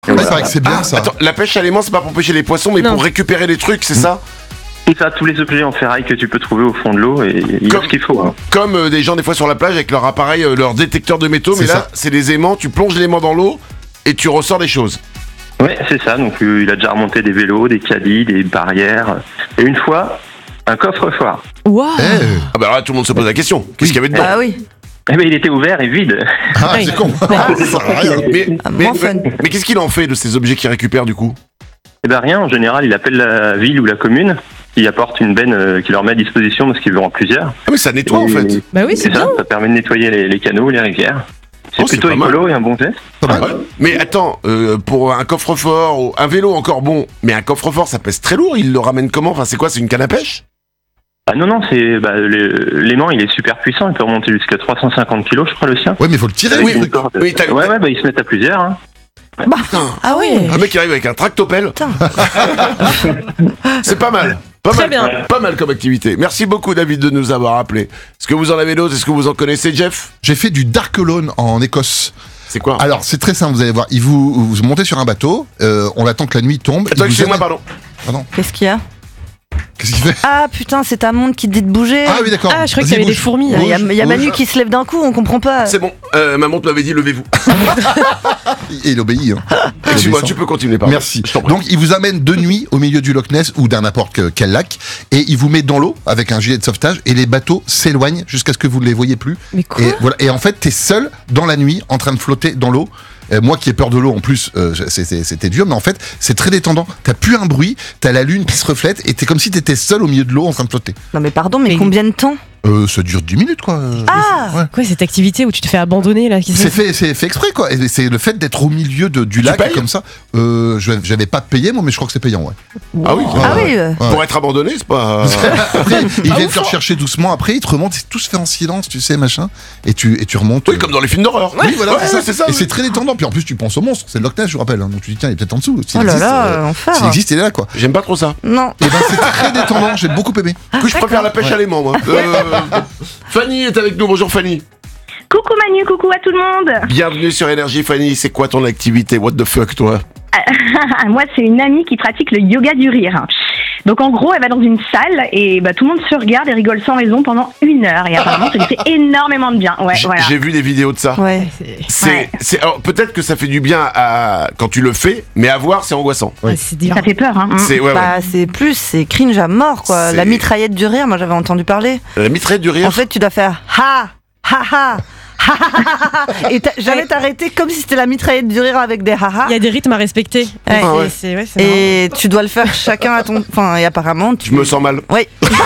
Ouais, c'est vrai que c'est bien ça. Attends, la pêche à l'aimant, c'est pas pour pêcher les poissons, mais Non. pour récupérer les trucs, c'est ça? C'est ça, tous les objets en ferraille que tu peux trouver au fond de l'eau et il y a ce qu'il faut. Hein. Comme des gens des fois sur la plage avec leur appareil, leur détecteur de métaux, mais C'est là, ça. c'est des aimants, tu plonges l'aimant dans l'eau et tu ressors des choses. Ouais, c'est ça. Donc il a déjà remonté des vélos, des caddies, des barrières. Et une fois, un coffre-fort. Waouh. Ah bah alors là, tout le monde se pose la question. Qu'est-ce qu'il y avait dedans? Bah oui. Eh ben, il était ouvert et vide. Ah, Oui. c'est con. Ça sert à rien. Moins fun. Mais qu'est-ce qu'il en fait de ces objets qu'il récupère du coup? Eh ben rien, en général, il appelle la ville ou la commune qui apporte une benne qui leur met à disposition parce qu'ils vont en plusieurs. Ah mais ça nettoie en fait. Bah oui, c'est C'est ça, bien. ça permet de nettoyer les canaux, les rivières. C'est Oh, c'est plutôt pas mal. écolo et un bon geste. Pas mal. Ouais. Mais attends, pour un coffre-fort, ou un vélo encore bon, mais un coffre-fort ça pèse très lourd, il le ramène comment? Enfin c'est quoi, c'est une canne à pêche? Ah non, c'est l'aimant, il est super puissant, il peut remonter jusqu'à 350 kilos, je crois, le sien. Ouais, mais il faut le tirer. Avec oui, une le truc. corde. oui, t'as- Ouais, bah ils se mettent à plusieurs. Hein. Ah oui. Un mec qui arrive avec un tractopelle. Putain. C'est pas mal. Pas Très mal, bien. pas mal comme activité. Merci beaucoup David de nous avoir appelé. Est-ce que vous en avez d'autres? Est-ce que vous en connaissez, Jeff? J'ai fait du Dark Alone en Écosse. C'est quoi? Alors, c'est très simple, vous allez voir. Vous montez sur un bateau, on attend que la nuit tombe. Attends, il vous excusez-moi, amène- pardon. Qu'est-ce qu'il y a? Qu'est-ce qu'il fait? Ah putain, c'est ta montre qui te dit de bouger. Ah oui, d'accord. Ah, je croyais qu'il y Vas-y, avait des bouge. fourmis. Il y a, Bouge, il y a bouge. Manu qui se lève d'un coup, on comprend pas. C'est bon, ma montre m'avait dit levez-vous. Et il obéit. Hein. Excuse-moi, Obéissant. tu peux continuer, pardon. Merci. Je t'en prie. Donc, il vous amène de nuit au milieu du Loch Ness ou d'un n'importe quel lac et il vous met dans l'eau avec un gilet de sauvetage et les bateaux s'éloignent jusqu'à ce que vous ne les voyez plus. Mais quoi? Et voilà. Et en fait, t'es seul dans la nuit en train de flotter dans l'eau. Moi qui ai peur de l'eau en plus, c'était dur, mais en fait, c'est très détendant. T'as plus un bruit, t'as la lune qui se reflète et t'es comme si t'étais seul au milieu de l'eau en train de flotter. Non mais pardon, mais Mais- combien de temps? Ça dure 10 minutes quoi. Ah Ouais. Quoi, cette activité où tu te fais abandonner là qui se- C'est fait exprès quoi. Et c'est le fait d'être au milieu du lac payes comme ça. J'avais pas payé moi, mais je crois que c'est payant. Ouais. Ah oui. Ah Ouais, oui. ouais. Pour être abandonné, c'est pas. Après, ils viennent te rechercher doucement. Après, ils te remontent. Tout se fait en silence, tu sais, machin. Et tu remontes. Oui, comme dans les films d'horreur. Oui, voilà, Ouais, c'est ça. Et oui. c'est très détendant. Puis en plus, tu penses au monstre. C'est le Loch Ness, je vous rappelle. Hein. Donc tu dis, tiens, il est peut-être en dessous. S'il Oh là existe, là, enfer. S'il existe, il est là, quoi. J'aime pas trop ça. Non. Et ben, c'est très détendant. J'ai beaucoup aimé. Du coup, je préfère la pêche à l'aimant, moi. Fanny est avec nous. Bonjour, Fanny. Coucou Manu, coucou à tout le monde. Bienvenue sur Énergie, Fanny. C'est quoi ton activité? What the fuck, toi? Moi, c'est une amie qui pratique le yoga du rire. Donc en gros, elle va dans une salle et tout le monde se regarde et rigole sans raison pendant 1 heure. Et apparemment, ça lui fait énormément de bien. Ouais, voilà. J'ai vu des vidéos de ça. Ouais. Alors, peut-être que ça fait du bien quand tu le fais, mais à voir, c'est angoissant. Ah, c'est dur. Ça fait peur, hein. Ouais. Bah c'est cringe à mort quoi. C'est- La mitraillette du rire, moi j'avais entendu parler. La mitraillette du rire. En fait, tu dois faire ha ha ha. Et jamais t'arrêter comme si c'était la mitraillette du rire avec des ha ha. Il y a des rythmes à respecter. Ouais. Et Ah ouais. c'est marrant. Et tu dois le faire chacun à ton. Enfin, et apparemment. Je me sens mal. Oui.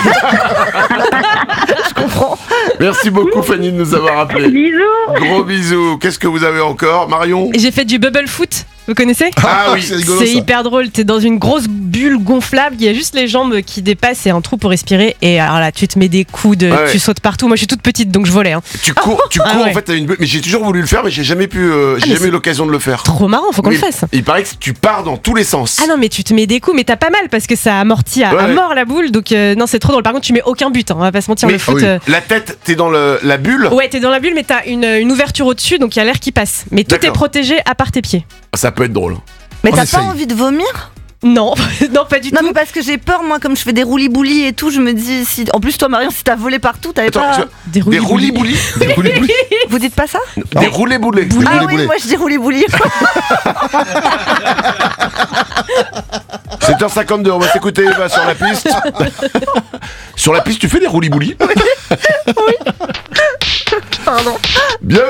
Je comprends. Merci beaucoup, Fanny, de nous avoir appelé. Bisous. Gros bisous. Qu'est-ce que vous avez encore, Marion? Et j'ai fait du bubble foot. Vous connaissez? Ah oui, c'est rigolo. C'est ça. hyper drôle, t'es dans une grosse bulle gonflable, il y a juste les jambes qui dépassent et un trou pour respirer. Et alors là, tu te mets des coudes, Ouais. tu sautes partout. Moi, je suis toute petite, donc je volais. Hein. Tu cours Ah ouais. en fait, à une bulle. Mais j'ai toujours voulu le faire, mais j'ai jamais pu. J'ai mais jamais eu l'occasion de le faire. Trop marrant, faut qu'on Mais le fasse. Il paraît que tu pars dans tous les sens. Ah non, mais tu te mets des coups, mais t'as pas mal parce que ça amortit à Ouais. mort la boule. Donc non, c'est trop drôle. Par contre, tu mets aucun but, hein, on va pas se mentir. Mais- Le foot. Ah oui. La tête, t'es dans la bulle. Ouais, t'es dans la bulle, mais t'as une ouverture au-dessus, donc il y a l'air qui passe. Mais tout D'accord. est protégé à part tes pieds. Ça peut être drôle. Mais On t'as essaye. pas envie de vomir? Non, non, pas du Non, tout. mais parce que j'ai peur, moi, comme je fais des roulis-boulis et tout, je me dis. Si... En plus, toi, Marion, si t'as volé partout, t'avais Attends, pas. des roulis-boulis. Des roulés-boulés. Vous dites pas ça? Des roulés-boulets. Boulets, Ah oui, boulets. moi je dis roulis-boulis. 7h52, on va s'écouter Eva sur la piste. Sur la piste, tu fais des roulis-boulis? Pardon. Bien.